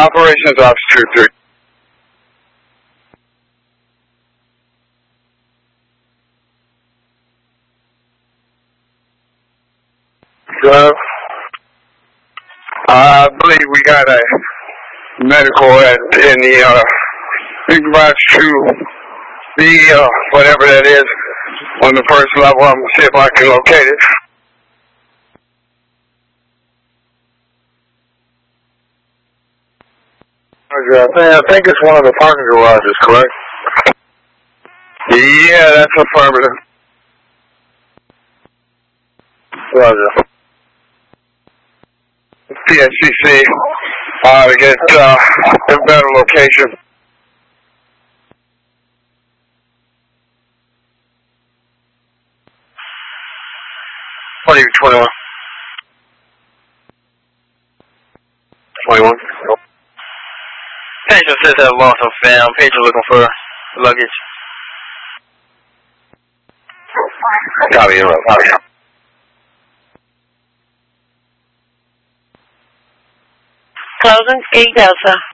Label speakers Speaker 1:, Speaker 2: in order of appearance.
Speaker 1: Operations Officer 3. I believe we got a medical in the supervisor to the whatever that is on the first level. I'm gonna see if I can locate it.
Speaker 2: I think it's one of the parking garages, correct?
Speaker 1: Yeah, that's affirmative.
Speaker 2: Roger.
Speaker 1: PSCC to get a better location.
Speaker 2: What are you, 21?
Speaker 1: 21.
Speaker 3: Pager says have lost some fam. Pager looking for luggage.
Speaker 1: Copy, copy.
Speaker 4: Closing 8 Delta.